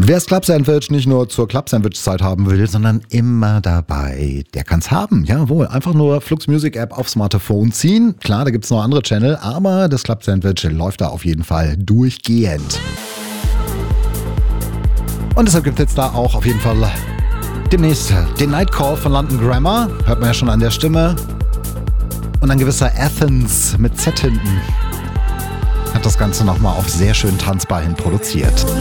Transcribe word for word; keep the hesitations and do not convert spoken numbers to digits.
Wer das Club Sandwich nicht nur zur Club Sandwich Zeit haben will, sondern immer dabei, der kann's haben. Jawohl, einfach nur Flux Music App aufs Smartphone ziehen. Klar, da gibt's noch andere Channel, aber das Club Sandwich läuft da auf jeden Fall durchgehend. Und deshalb gibt's jetzt da auch auf jeden Fall demnächst den Night Call von London Grammar. Hört man ja schon an der Stimme. Und ein gewisser Athens mit Z hinten hat das Ganze nochmal auf sehr schön tanzbar hin produziert.